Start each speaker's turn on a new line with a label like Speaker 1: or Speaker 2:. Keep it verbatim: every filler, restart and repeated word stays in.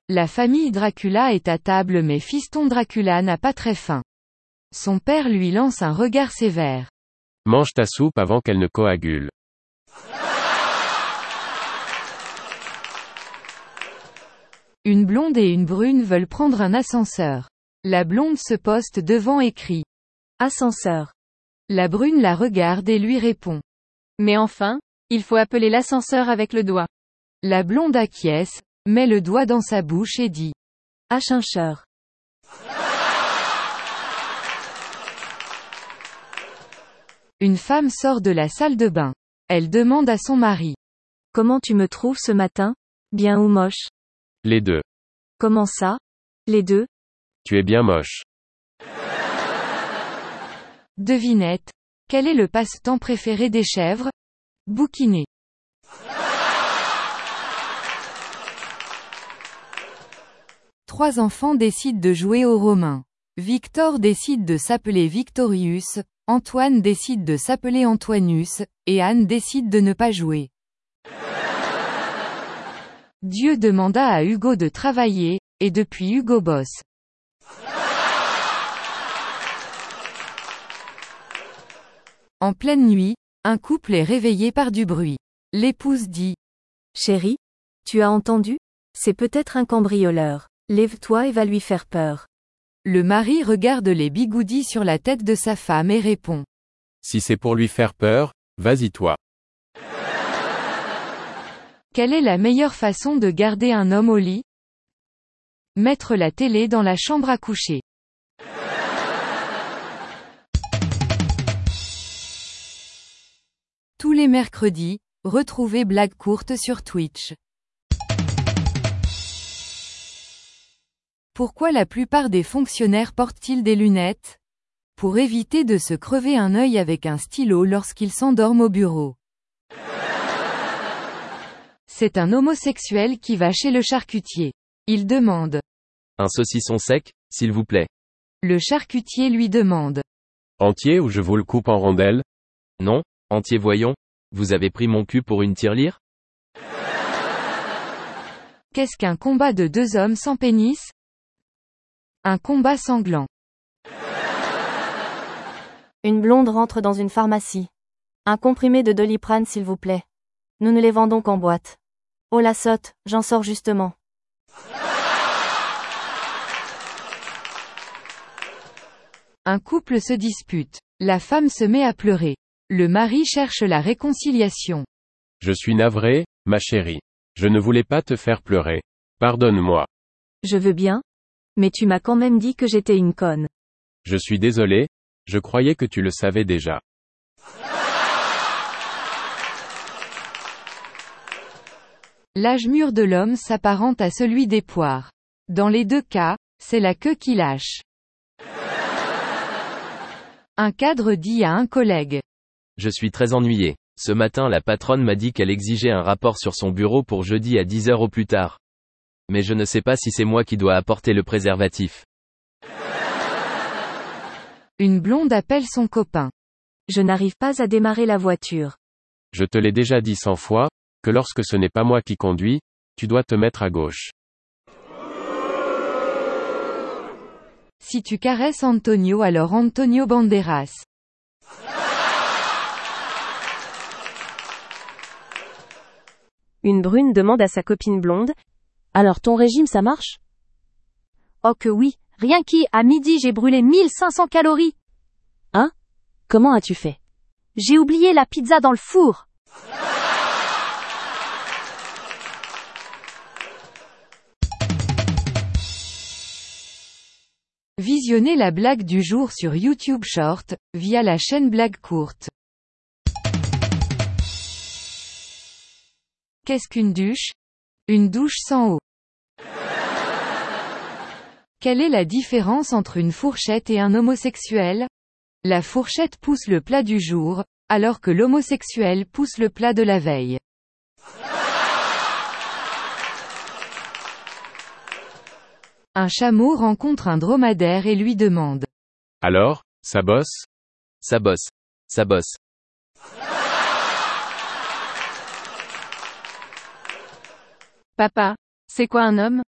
Speaker 1: La famille Dracula est à table mais fiston Dracula n'a pas très faim. Son père lui lance un regard sévère.
Speaker 2: Mange ta soupe avant qu'elle ne coagule.
Speaker 1: Une blonde et une brune veulent prendre un ascenseur. La blonde se poste devant et crie.
Speaker 3: Ascenseur.
Speaker 1: La brune la regarde et lui répond.
Speaker 3: Mais enfin, il faut appeler l'ascenseur avec le doigt.
Speaker 1: La blonde acquiesce, met le doigt dans sa bouche et dit.
Speaker 3: Ascenseur.
Speaker 1: Une femme sort de la salle de bain. Elle demande à son mari.
Speaker 3: Comment tu me trouves ce matin? Bien ou moche?
Speaker 2: Les deux.
Speaker 3: Comment ça? Les deux?
Speaker 2: Tu es bien moche.
Speaker 1: Devinette. Quel est le passe-temps préféré des chèvres? Bouquiner. Trois enfants décident de jouer aux Romains. Victor décide de s'appeler Victorius, Antoine décide de s'appeler Antoinus, et Anne décide de ne pas jouer. Dieu demanda à Hugo de travailler, et depuis Hugo bosse. En pleine nuit, un couple est réveillé par du bruit. L'épouse dit.
Speaker 3: Chérie, tu as entendu? C'est peut-être un cambrioleur. Lève-toi et va lui faire peur.
Speaker 1: Le mari regarde les bigoudis sur la tête de sa femme et répond.
Speaker 2: Si c'est pour lui faire peur, vas-y toi.
Speaker 1: Quelle est la meilleure façon de garder un homme au lit? Mettre la télé dans la chambre à coucher. Tous les mercredis, retrouvez Blague courte sur Twitch. Pourquoi la plupart des fonctionnaires portent-ils des lunettes? Pour éviter de se crever un œil avec un stylo lorsqu'ils s'endorment au bureau. C'est un homosexuel qui va chez le charcutier. Il demande.
Speaker 4: Un saucisson sec, s'il vous plaît.
Speaker 1: Le charcutier lui demande.
Speaker 2: Entier ou je vous le coupe en rondelles?
Speaker 4: Non, entier voyons. Vous avez pris mon cul pour une tirelire?
Speaker 1: Qu'est-ce qu'un combat de deux hommes sans pénis? Un combat sanglant.
Speaker 3: Une blonde rentre dans une pharmacie. Un comprimé de Doliprane s'il vous plaît. Nous ne les vendons qu'en boîte. Oh la sotte, j'en sors justement.
Speaker 1: Un couple se dispute. La femme se met à pleurer. Le mari cherche la réconciliation.
Speaker 2: Je suis navré, ma chérie. Je ne voulais pas te faire pleurer. Pardonne-moi.
Speaker 3: Je veux bien. Mais tu m'as quand même dit que j'étais une conne.
Speaker 2: Je suis désolé, je croyais que tu le savais déjà.
Speaker 1: L'âge mûr de l'homme s'apparente à celui des poires. Dans les deux cas, c'est la queue qui lâche. Un cadre dit à un collègue.
Speaker 4: Je suis très ennuyé. Ce matin la patronne m'a dit qu'elle exigeait un rapport sur son bureau pour jeudi à dix heures au plus tard. Mais je ne sais pas si c'est moi qui dois apporter le préservatif.
Speaker 1: Une blonde appelle son copain.
Speaker 3: Je n'arrive pas à démarrer la voiture.
Speaker 2: Je te l'ai déjà dit cent fois, que lorsque ce n'est pas moi qui conduis, tu dois te mettre à gauche.
Speaker 1: Si tu caresses Antonio alors Antonio Banderas.
Speaker 3: Une brune demande à sa copine blonde. Alors ton régime ça marche? Oh que oui, rien qu'à à midi j'ai brûlé mille cinq cents calories. Hein? Comment as-tu fait? J'ai oublié la pizza dans le four.
Speaker 1: Visionnez la blague du jour sur YouTube Short, via la chaîne Blague courte. Qu'est-ce qu'une douche? Une douche sans eau. Quelle est la différence entre une fourchette et un homosexuel? La fourchette pousse le plat du jour, alors que l'homosexuel pousse le plat de la veille. Un chameau rencontre un dromadaire et lui demande.
Speaker 2: Alors, ça bosse?
Speaker 4: Ça bosse. Ça bosse.
Speaker 3: Papa, c'est quoi un homme?